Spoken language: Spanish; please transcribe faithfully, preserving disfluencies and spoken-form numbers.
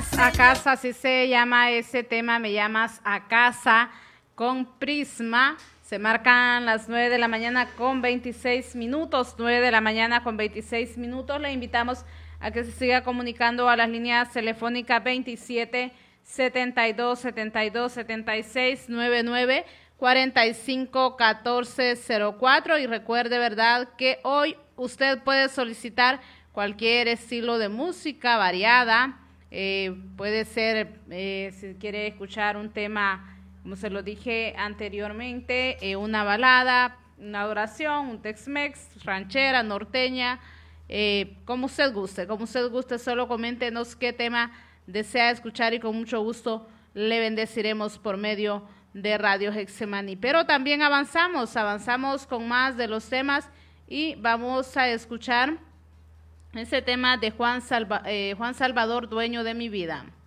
llamas a casa, así se llama ese tema, Me llamas a casa, con Prisma. Se marcan las nueve de la mañana con veintiséis minutos, nueve de la mañana con veintiséis minutos. Le invitamos a que se siga comunicando a las líneas telefónicas veintisiete, setenta y dos, setenta y dos, setenta y seis, noventa y nueve, cuarenta y cinco, catorce cero cuatro. Y recuerde, ¿verdad?, que hoy usted puede solicitar cualquier estilo de música variada. Eh, puede ser, eh, si quiere escuchar un tema, como se lo dije anteriormente, eh, una balada, una adoración, un Tex-Mex, ranchera, norteña, eh, como usted guste, como usted guste, solo coméntenos qué tema desea escuchar y con mucho gusto le bendeciremos por medio de Radio Getsemaní. Pero también avanzamos, avanzamos con más de los temas y vamos a escuchar ese tema de Juan, Salva, eh, Juan Salvador, Dueño de mi vida.